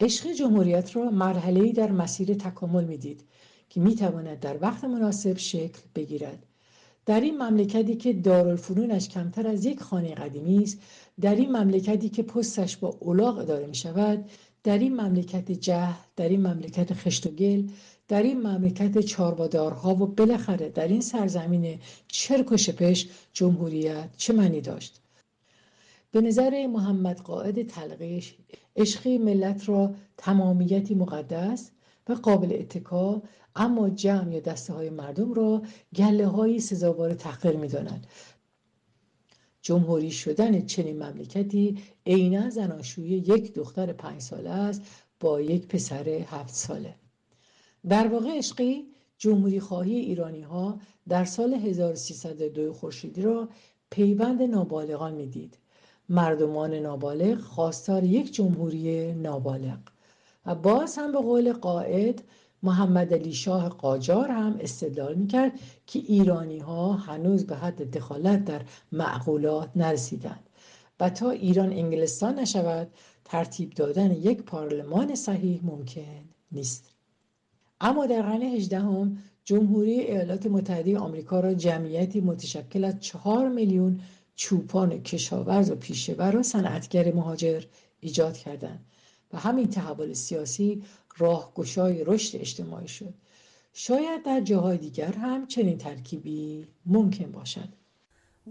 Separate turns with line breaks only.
عشق جمهوریت را مرحله‌ای در مسیر تکامل می‌دید که می‌تواند در وقت مناسب شکل بگیرد. در این مملکتی که دارالفنونش کمتر از یک خانه قدیمی است، در این مملکتی که پستش با الاغ اداره می شود، در این مملکت جهل، در این مملکت خشت و گل، در این مملکت چاربادارها و بالاخره در این سرزمین چرک و شپش جمهوریت چه معنی داشت؟ به نظر محمد قائد تلقیش، عشق ملت را تمامیتی مقدس و قابل اتکا، اما جمع یا دسته های مردم را گله های سزاوار تحقیر می داند. جمهوری شدن چنین مملکتی عیناً زناشویی یک دختر 5 ساله است با یک پسر 7 ساله. در واقع عشقی جمهوری خواهی ایرانی ها در سال 1302 خورشیدی را پیوند نابالغان می دید. مردمان نابالغ خواستار یک جمهوری نابالغ. و باز هم به قول قائد محمد علی شاه قاجار هم استدلال میکرد که ایرانی ها هنوز به حد دخالت در معقولات نرسیدند و تا ایران انگلستان نشود ترتیب دادن یک پارلمان صحیح ممکن نیست. اما در قرن 18 جمهوری ایالات متحده آمریکا را جمعیتی متشکل از 4 میلیون چوپان کشاورز و پیشه‌ور و صنعتگر مهاجر ایجاد کردند و همین تحول سیاسی راهگشای رشد اجتماعی شد. شاید در جاهای دیگر هم چنین ترکیبی ممکن باشد.